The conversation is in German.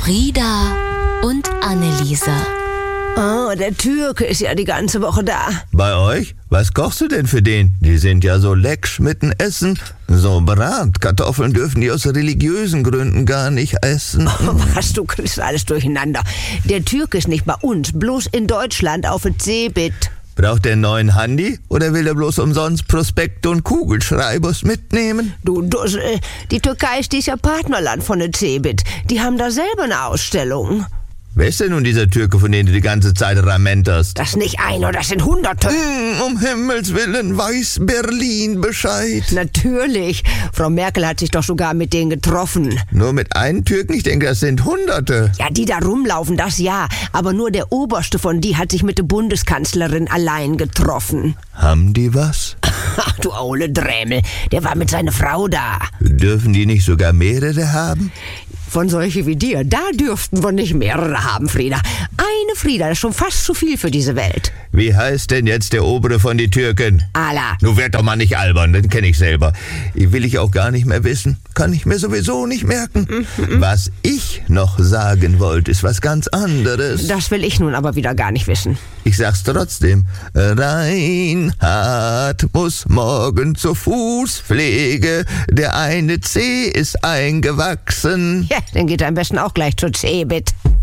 Frieda und Anneliese. Oh, der Türke ist ja die ganze Woche da. Bei euch? Was kochst du denn für den? Die sind ja so leck mitten essen. So Bratkartoffeln dürfen die aus religiösen Gründen gar nicht essen. Oh, was, du kriegst alles durcheinander. Der Türke ist nicht bei uns, bloß in Deutschland auf der Cebit. Braucht der einen neuen Handy oder will er bloß umsonst Prospekte und Kugelschreibers mitnehmen? Die Türkei ist dieses Jahr Partnerland von der Cebit. Die haben da selber eine Ausstellung. Wer ist denn nun dieser Türke, von dem du die ganze Zeit ramenterst? Das ist nicht einer, das sind Hunderte. Um Himmels Willen, weiß Berlin Bescheid. Natürlich. Frau Merkel hat sich doch sogar mit denen getroffen. Nur mit einem Türken? Ich denke, das sind Hunderte. Ja, die da rumlaufen, das ja. Aber nur der Oberste von die hat sich mit der Bundeskanzlerin allein getroffen. Haben die was? Ach, du Aule Drämel. Der war mit seiner Frau da. Dürfen die nicht sogar mehrere haben? Von solche wie dir, da dürften wir nicht mehrere haben, Frieda. Eine Frieda, das ist schon fast zu viel für diese Welt. Wie heißt denn jetzt der Obere von die Türken? Ala. Nun werd doch mal nicht albern, den kenne ich selber. Will ich auch gar nicht mehr wissen. Kann ich mir sowieso nicht merken. Was ich noch sagen wollte, ist was ganz anderes. Das will ich nun aber wieder gar nicht wissen. Ich sag's trotzdem. Reinhard muss morgen zur Fußpflege. Der eine Zeh ist eingewachsen. Ja, dann geht er am besten auch gleich zur Cebit.